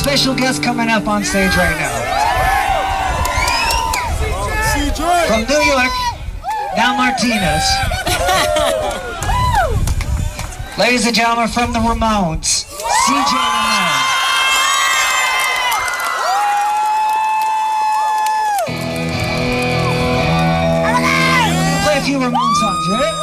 special guest coming up on stage right now. From New York, now Martinez. Ladies and gentlemen, from the Ramones, CJ Ramone. Play a few Ramone songs, right?